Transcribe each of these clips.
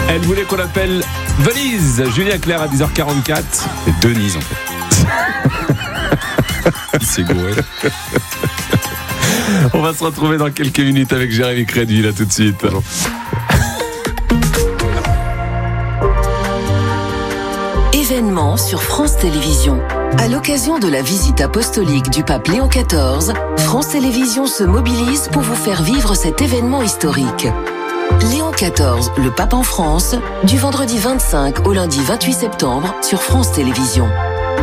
Elle voulait qu'on l'appelle Venise. Julien Clerc à 10h44. C'est Denise en fait. C'est gouré. On va se retrouver dans quelques minutes avec Jérémy Crédville. À tout de suite. Bonjour. Événement sur France Télévisions. À l'occasion de la visite apostolique du pape Léon XIV, France Télévisions se mobilise pour vous faire vivre cet événement historique. Léon XIV, le pape en France, du vendredi 25 au lundi 28 septembre sur France Télévisions.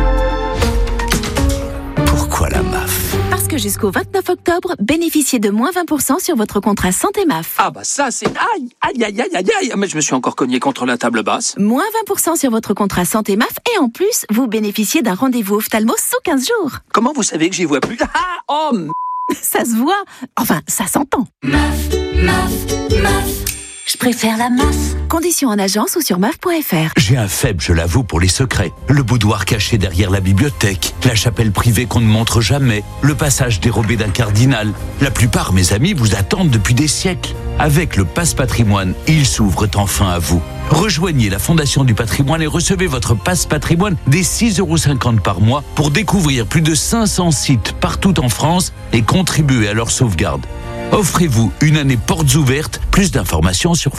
Pourquoi la MAF ? Parce que jusqu'au 29 octobre, bénéficiez de moins 20% sur votre contrat santé MAF. Ah bah ça c'est... Aïe, mais je me suis encore cogné contre la table basse. Moins 20% sur votre contrat santé MAF et en plus, vous bénéficiez d'un rendez-vous ophtalmo sous 15 jours. Comment vous savez que j'y vois plus? Ça se voit, enfin ça s'entend. MAF, je préfère la MAF. Conditions en agence ou sur MAF.fr. J'ai un faible, je l'avoue, pour les secrets. Le boudoir caché derrière la bibliothèque, la chapelle privée qu'on ne montre jamais, le passage dérobé d'un cardinal. La plupart, mes amis, vous attendent depuis des siècles. Avec le Pass Patrimoine, ils s'ouvrent enfin à vous. Rejoignez la Fondation du Patrimoine et recevez votre Pass Patrimoine dès 6,50 € par mois pour découvrir plus de 500 sites partout en France et contribuer à leur sauvegarde. Offrez-vous une année portes ouvertes. Plus d'informations sur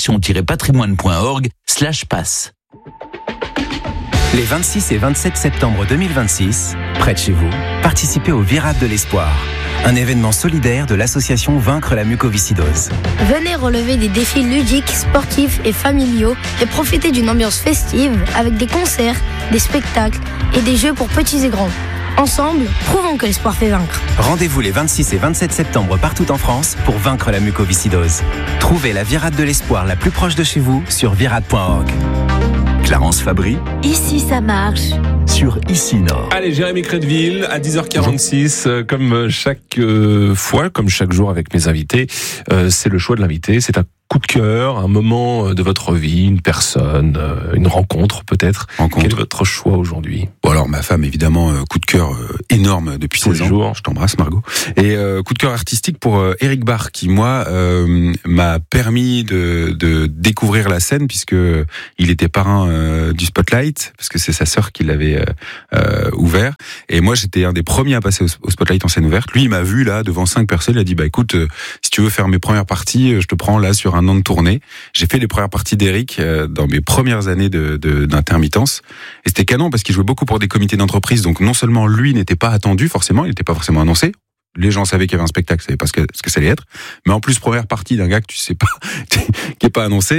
fondation-patrimoine.org/pass. Les 26 et 27 septembre 2026, près de chez vous, participez au Virade de l'Espoir, un événement solidaire de l'association Vaincre la mucoviscidose. Venez relever des défis ludiques, sportifs et familiaux et profiter d'une ambiance festive avec des concerts, des spectacles et des jeux pour petits et grands. Ensemble, prouvons que l'espoir fait vaincre. Rendez-vous les 26 et 27 septembre partout en France pour vaincre la mucoviscidose. Trouvez la Virade de l'Espoir la plus proche de chez vous sur virade.org. Clarence Fabry. Ici ça marche. Sur Ici Nord. Allez, Jérémy Crédville à 10h46. Comme chaque fois, comme chaque jour avec mes invités, c'est le choix de l'invité. C'est un coup de cœur, un moment de votre vie, une personne, une rencontre peut-être. Quel est votre choix aujourd'hui? Bon alors ma femme évidemment, coup de cœur énorme depuis 16 ans. Je t'embrasse Margot. Et coup de cœur artistique pour Eric Barr qui moi m'a permis de découvrir la scène puisque il était parrain du Spotlight parce que c'est sa sœur qui l'avait ouvert. Et moi j'étais un des premiers à passer au Spotlight en scène ouverte. Lui il m'a vu là devant 5 personnes. Il a dit bah écoute si tu veux faire mes premières parties, je te prends là sur un an de tournée. J'ai fait les premières parties d'Eric dans mes premières années d'intermittence. Et c'était canon parce qu'il jouait beaucoup pour des comités d'entreprise. Donc non seulement lui n'était pas attendu forcément, il n'était pas forcément annoncé. Les gens savaient qu'il y avait un spectacle, savaient pas ce que ça allait être. Mais en plus, première partie d'un gars que tu sais pas, qui est pas annoncé,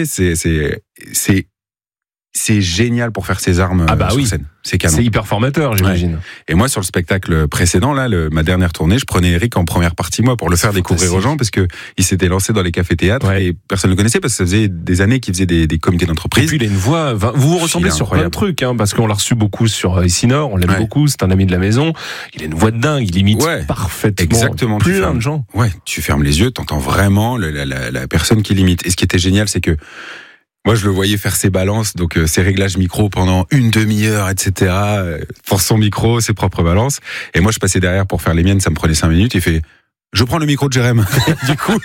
c'est génial pour faire ses armes sur scène. C'est canon. C'est hyper formateur, j'imagine. Ouais. Et moi, sur le spectacle précédent, là, ma dernière tournée, je prenais Eric en première partie, moi, pour le faire découvrir aux gens, parce que il s'était lancé dans les cafés-théâtres et personne ne le connaissait parce que ça faisait des années qu'il faisait des comités d'entreprise. Et puis, il a une voix, vous vous ressemblez sur plein de trucs, parce qu'on l'a reçu beaucoup sur Ici Nord, on l'aime beaucoup, c'est un ami de la maison. Il a une voix de dingue, il imite parfaitement. Exactement. Plein de gens. Ouais, tu fermes les yeux, t'entends vraiment la personne qui l'imite. Et ce qui était génial, c'est que moi, je le voyais faire ses balances, donc ses réglages micro pendant une demi-heure, etc. Pour son micro, ses propres balances. Et moi, je passais derrière pour faire les miennes, ça me prenait 5 minutes. Il fait, je prends le micro de Jérém. du coup,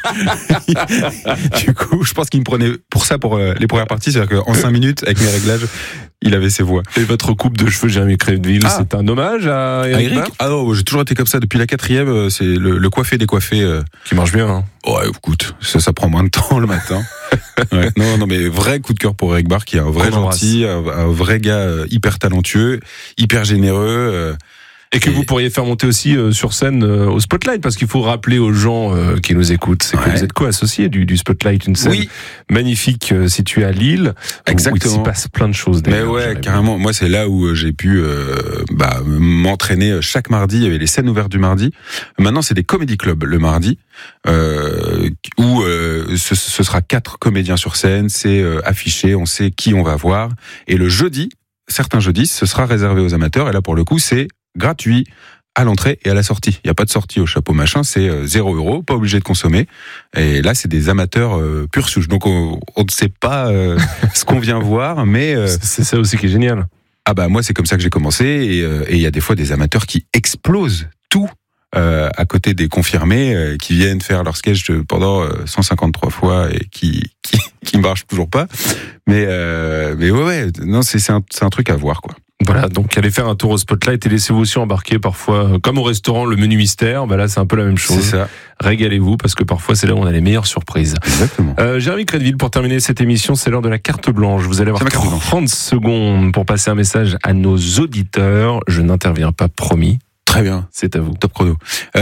je pense qu'il me prenait pour ça, pour les premières parties. C'est-à-dire qu'en 5 minutes, avec mes réglages, il avait ses voix. Et votre coupe de cheveux, Jérémy Crédville, c'est un hommage à Eric Barr? Ah non, j'ai toujours été comme ça. Depuis la 4e, c'est le coiffé décoiffé. Qui marche bien, Ouais, écoute, ça prend moins de temps le matin. Non, mais vrai coup de cœur pour Eric Barr, qui est un vrai gentil, un vrai gars hyper talentueux, hyper généreux. Et que vous pourriez faire monter aussi sur scène au Spotlight, parce qu'il faut rappeler aux gens qui nous écoutent, c'est que vous êtes co-associé du Spotlight, une scène magnifique située à Lille, exactement. Où il s'y passe plein de choses. Mais ouais, carrément. Moi, c'est là où j'ai pu m'entraîner chaque mardi. Il y avait les scènes ouvertes du mardi. Maintenant, c'est des comédie clubs le mardi, où ce sera 4 comédiens sur scène. C'est affiché, on sait qui on va voir. Et le jeudi, certains jeudis, ce sera réservé aux amateurs. Et là, pour le coup, c'est gratuit à l'entrée et à la sortie. Il n'y a pas de sortie au chapeau machin, c'est 0 €, pas obligé de consommer. Et là, c'est des amateurs pure souche. Donc, on ne sait pas ce qu'on vient voir, mais... c'est ça aussi qui est génial. Ah bah moi, c'est comme ça que j'ai commencé. Et il y a des fois des amateurs qui explosent tout à côté des confirmés qui viennent faire leur sketch pendant 153 fois et qui marchent toujours pas. Mais ouais, non, c'est un truc à voir, quoi. Voilà, donc allez faire un tour au Spotlight et laissez-vous aussi embarquer parfois, comme au restaurant, le menu mystère. Bah là, c'est un peu la même chose. C'est ça. Régalez-vous parce que parfois c'est là où on a les meilleures surprises. Exactement. Jérémy Crédville, pour terminer cette émission, c'est l'heure de la carte blanche. Vous allez avoir 30 secondes pour passer un message à nos auditeurs. Je n'interviens pas, promis. Très bien. C'est à vous. Top chrono.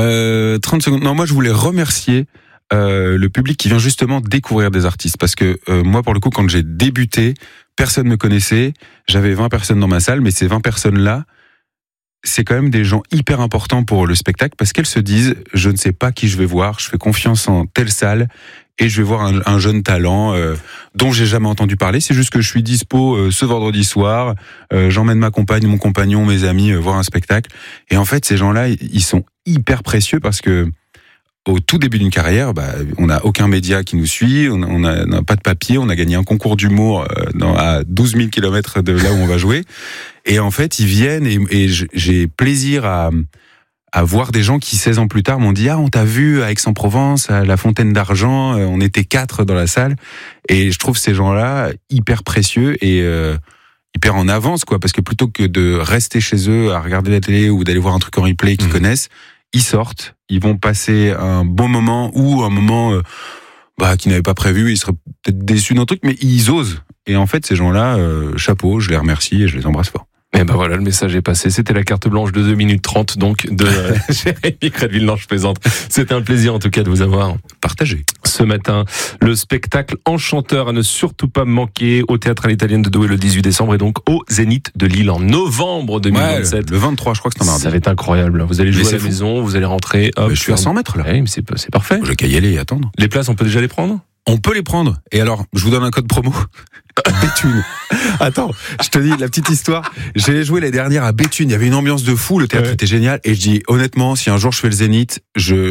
30 secondes. Non, moi je voulais remercier le public qui vient justement découvrir des artistes parce que moi pour le coup quand j'ai débuté, personne me connaissait, j'avais 20 personnes dans ma salle, mais ces 20 personnes-là, c'est quand même des gens hyper importants pour le spectacle parce qu'elles se disent je ne sais pas qui je vais voir, je fais confiance en telle salle et je vais voir un jeune talent dont j'ai jamais entendu parler, c'est juste que je suis dispo ce vendredi soir, j'emmène ma compagne, mon compagnon, mes amis voir un spectacle et en fait ces gens-là, ils sont hyper précieux parce que au tout début d'une carrière, on n'a aucun média qui nous suit, on n'a pas de papier, on a gagné un concours d'humour à 12 000 kilomètres de là où on va jouer. Et en fait, ils viennent et j'ai plaisir à voir des gens qui, 16 ans plus tard, m'ont dit « Ah, on t'a vu à Aix-en-Provence, à la Fontaine d'Argent, on était 4 dans la salle. » Et je trouve ces gens-là hyper précieux et hyper en avance, quoi, parce que plutôt que de rester chez eux à regarder la télé ou d'aller voir un truc en replay qu'ils connaissent, ils sortent, ils vont passer un bon moment ou un moment qu'ils n'avaient pas prévu, ils seraient peut-être déçus d'un truc, mais ils osent. Et en fait, ces gens-là, chapeau, je les remercie et je les embrasse fort. Et ben voilà, le message est passé. C'était la carte blanche de 2 minutes 30, donc, de Jérémy Crédville. Non, je plaisante. C'était un plaisir, en tout cas, de vous avoir partagé ce matin. Le spectacle Enchanteur à ne surtout pas manquer au Théâtre à l'Italienne de Douai le 18 décembre et donc au Zénith de Lille en novembre 2027. Ouais, le 23, je crois que c'est un mardi. Ça va être incroyable. Vous allez jouer à la maison, vous allez rentrer. Hop, je suis à 100 mètres, là. Ouais, mais c'est parfait. J'ai qu'à y aller et attendre. Les places, on peut déjà les prendre? On peut les prendre. Et alors, je vous donne un code promo. Béthune. Attends, je te dis la petite histoire. J'ai joué l'année dernière à Béthune. Il y avait une ambiance de fou. Le théâtre était génial. Et je dis, honnêtement, si un jour je fais le Zénith,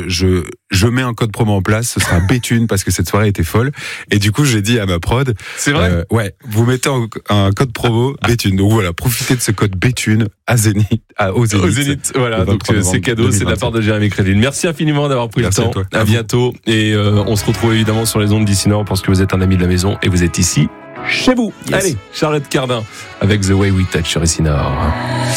je mets un code promo en place. Ce sera Béthune parce que cette soirée était folle. Et du coup, j'ai dit à ma prod. C'est vrai? Ouais. Vous mettez un code promo Béthune. Donc voilà, profitez de ce code Béthune au Zénith. Au Zénith. Voilà. Donc c'est cadeau. C'est de la part de Jérémy Crédville. Merci infiniment d'avoir pris le temps. À bientôt. Et on se retrouve évidemment sur les ondes d'ici Nord parce que vous êtes un ami de la maison et vous êtes ici chez vous. Yes. Allez, Charlotte Cardin avec The Way We Touch sur ici Nord.